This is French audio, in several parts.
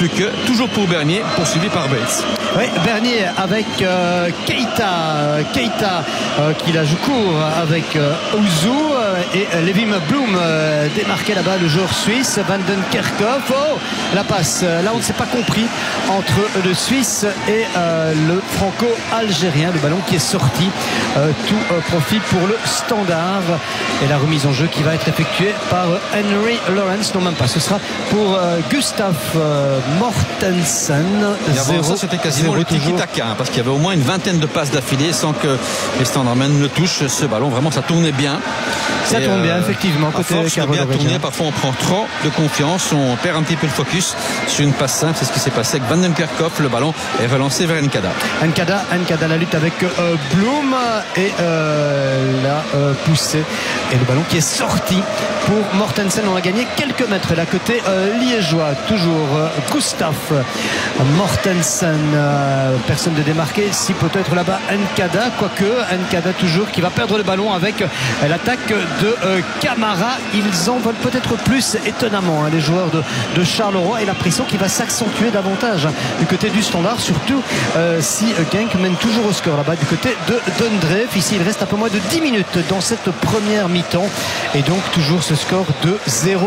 Fluke, toujours pour Bernier, poursuivi par Bates. Oui, Bernier avec Keita qui la joue court avec Ouzou et Levim Blum démarqué là-bas le joueur suisse Van den Kerkhoff. Oh, la passe, là on ne s'est pas compris entre le Suisse et le franco-algérien. Le ballon qui est sorti, tout profit pour le Standard et la remise en jeu qui va être effectuée par Henry Lawrence. Non, même pas, ce sera pour Gustav Mortensen. Ça c'était quasiment le tiki-taka, parce qu'il y avait au moins une vingtaine de passes d'affilée sans que les Standardmen ne touchent ce ballon. Vraiment, ça tournait bien. Ça tourne bien, effectivement. Côté force de bien tourner, parfois on prend trop de confiance, on perd un petit peu le focus sur une passe simple. C'est ce qui s'est passé avec Van den Kerkhoff. Le ballon est relancé vers Nkada. Nkada, la lutte avec Blum et la poussée. Et le ballon qui est sorti pour Mortensen. On a gagné quelques mètres là côté liégeois. Toujours Gustav Mortensen. Personne de démarqué. Si peut-être là-bas Nkada. Quoique Nkada toujours qui va perdre le ballon avec l'attaque de Camara. Ils en veulent peut-être plus, étonnamment, les joueurs de Charleroi, et la pression qui va s'accentuer davantage du côté du Standard, surtout si Genk mène toujours au score là-bas du côté de Dundreef. Ici il reste un peu moins de 10 minutes dans cette première mi-temps et donc toujours ce score de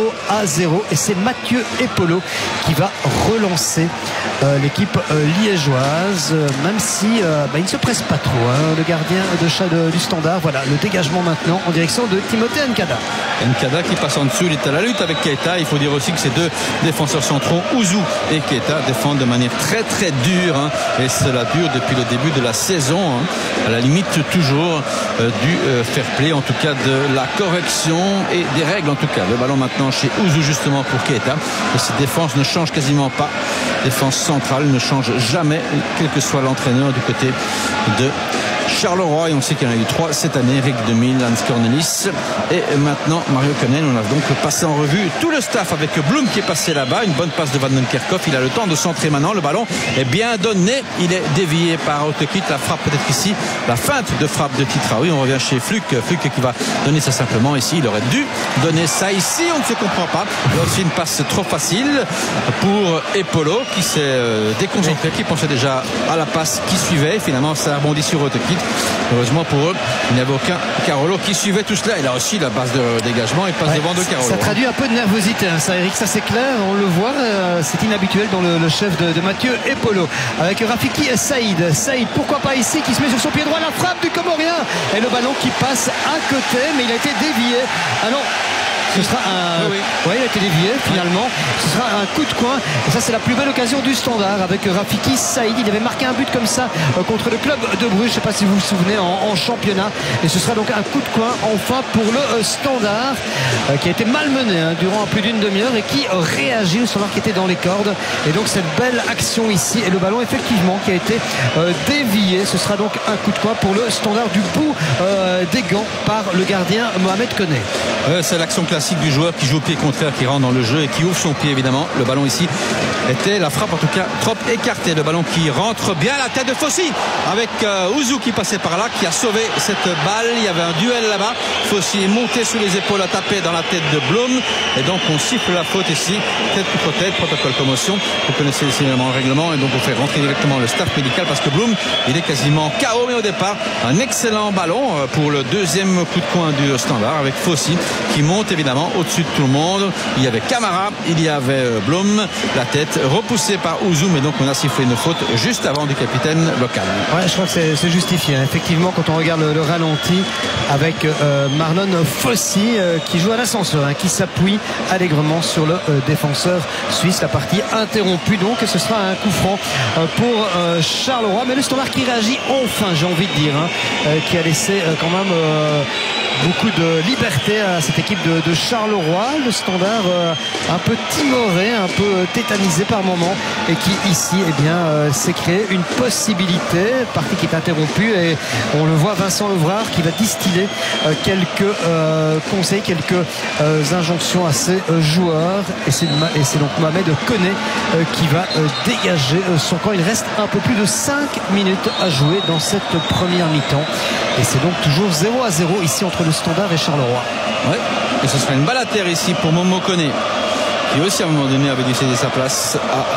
0-0, et c'est Mathieu Epolo qui va relancer l'équipe liégeoise, même si il ne se presse pas trop, le gardien du Standard. Voilà le dégagement maintenant en direction de Timothée Nkada qui passe en dessous. Il est à la lutte avec Keita. Il faut dire aussi que ces deux défenseurs centraux, Ouzou et Keita, défendent de manière très très dure, et cela dure depuis le début de la saison, à la limite toujours du fair play, en tout cas de la correction et des règles en tout cas. Le ballon maintenant chez Ouzou justement pour Keita, et cette défense ne change quasiment pas. Défense centrale ne change jamais, quel que soit l'entraîneur du côté de Charleroi, et on sait qu'il y en a eu 3 cette année: Eric Demil, Hans Cornelis et maintenant Mario Konen. On a donc passé en revue tout le staff avec Blum qui est passé là-bas. Une bonne passe de Van den Kerkhoff, il a le temps de centrer maintenant. Le ballon est bien donné, il est dévié par Autekit. La frappe peut-être ici, la feinte de frappe de Titraoui. On revient chez Fluke qui va donner ça simplement ici. Il aurait dû donner ça ici, on ne se comprend pas. Il y a aussi une passe trop facile pour Epolo qui s'est déconcentré, qui pensait déjà à la passe qui suivait. Finalement ça a rebondi sur Autekit. Heureusement pour eux, il n'y avait aucun Carolo qui suivait tout cela. Il a aussi la base de dégagement et passe devant de Carolo. Ça traduit un peu de nervosité, ça, Eric, ça c'est clair, on le voit, c'est inhabituel dans le chef de Mathieu Epolo. Avec Rafiki Saïd, pourquoi pas ici, qui se met sur son pied droit, la frappe du Comorien et le ballon qui passe à côté, mais il a été dévié. Ah non, ce sera un... Oui. Ouais, il a été dévié finalement. Ce sera un coup de coin. Et ça, c'est la plus belle occasion du Standard avec Rafiki Saïd. Il avait marqué un but comme ça contre le club de Bruges. Je ne sais pas si vous vous souvenez en championnat. Et ce sera donc un coup de coin enfin pour le Standard qui a été malmené durant plus d'une demi-heure et qui réagit. Le Standard qui était dans les cordes. Et donc cette belle action ici et le ballon effectivement qui a été dévié. Ce sera donc un coup de coin pour le Standard du bout des gants par le gardien Mohamed Koné. C'est l'action classique du joueur qui joue au pied contraire, qui rentre dans le jeu et qui ouvre son pied évidemment. Le ballon ici était, la frappe en tout cas, trop écartée. Le ballon qui rentre bien à la tête de Fossi avec Ouzou qui passait par là, qui a sauvé cette balle. Il y avait un duel là-bas. Fossi est monté sous les épaules, a tapé dans la tête de Blum et donc on siffle la faute ici. Tête contre tête, protocole commotion. Vous connaissez évidemment le règlement, et donc on fait rentrer directement le staff médical parce que Blum, il est quasiment KO, mais au départ un excellent ballon pour le deuxième coup de coin du Standard avec Fossi qui monte évidemment au-dessus de tout le monde. Il y avait Camara, il y avait Blum, la tête repoussée par Ouzou, mais donc on a sifflé une faute juste avant du capitaine local. Ouais, je crois que c'est justifié. Effectivement, quand on regarde le ralenti avec Marlon Fossi qui joue à l'ascenseur, qui s'appuie allègrement sur le défenseur suisse. La partie interrompue donc, ce sera un coup franc pour Charleroi, mais le Standard qui réagit enfin, j'ai envie de dire, qui a laissé quand même beaucoup de liberté à cette équipe de Charleroi. Le Standard un peu timoré, un peu tétanisé par moment, et qui ici s'est créé une possibilité. Partie qui est interrompue, et on le voit, Vincent Levrard qui va distiller quelques conseils, quelques injonctions à ses joueurs, et c'est donc Mohamed Koné qui va dégager son camp. Il reste un peu plus de 5 minutes à jouer dans cette première mi-temps, et c'est donc toujours 0-0 ici entre le Standard et Charleroi. Ouais. Et ce sera une balle à terre ici pour Momo Koné, qui aussi à un moment donné avait dû céder sa place à